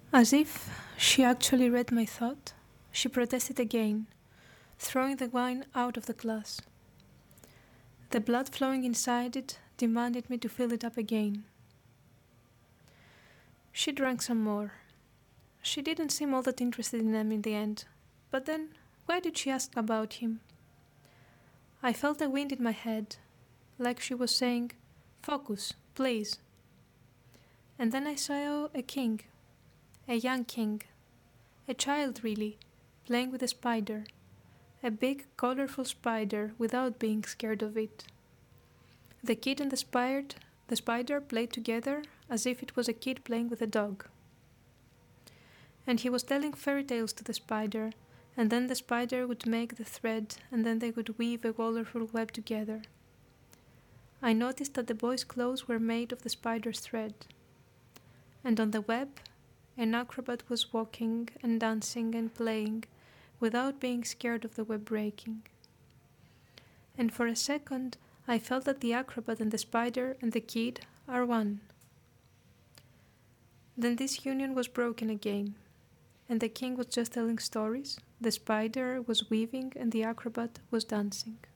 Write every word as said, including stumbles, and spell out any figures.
As if she actually read my thought, she protested again, throwing the wine out of the glass. The blood flowing inside it demanded me to fill it up again. She drank some more. She didn't seem all that interested in them in the end, but then why did she ask about him? I felt a wind in my head, like she was saying, "Focus, please." And then I saw a king, a young king, a child really, playing with a spider, a big colorful spider without being scared of it. The kid and the spider, the spider played together as if it was a kid playing with a dog. And he was telling fairy tales to the spider, and then the spider would make the thread, and then they would weave a colorful web together. I noticed that the boy's clothes were made of the spider's thread, and on the web, an acrobat was walking and dancing and playing without being scared of the web breaking. And for a second, I felt that the acrobat and the spider and the kid are one. Then this union was broken again, and the king was just telling stories, the spider was weaving, and the acrobat was dancing.